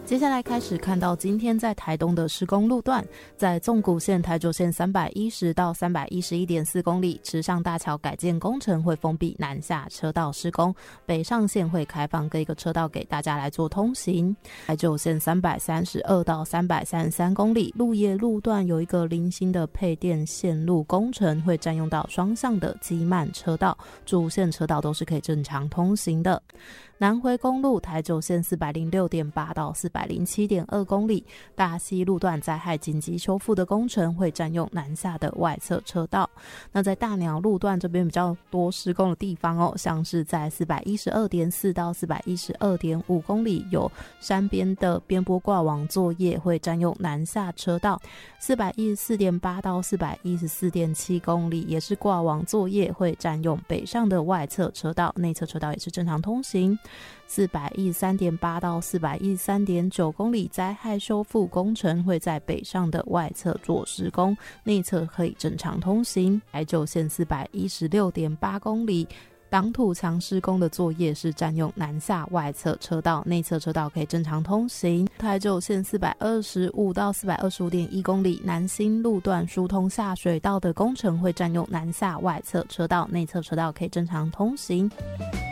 接下来开始看到今天在台东的施工路段，在纵谷线、台九线310到311.4公里，池上大桥改建工程会封闭南下车道施工，北上线会开放各一个车道给大家来做通行。台九线332到333公里，鹿野路段有一个零星的配电线路工程，会占用到双向的机慢车道，主线车道都是可以正常通行的。南回公路台九线406.8到407.2公里，大溪路段灾害紧急修复的工程会占用南下的外侧车道。那在大鸟路段这边比较多施工的地方哦，像是在412.4到412.5公里有山边的边坡挂网作业，会占用南下车道。414.8到414.7公里也是挂网作业，会占用北上的外侧车道，内侧车道也是正常通行。413.8到413.9公里灾害修复工程会在北上的外侧做施工，内侧可以正常通行。台九线416.8公里挡土墙施工的作业是占用南下外侧车道，内侧车道可以正常通行。台九线425到425.1公里南新路段疏通下水道的工程会占用南下外侧车道，内侧车道可以正常通行。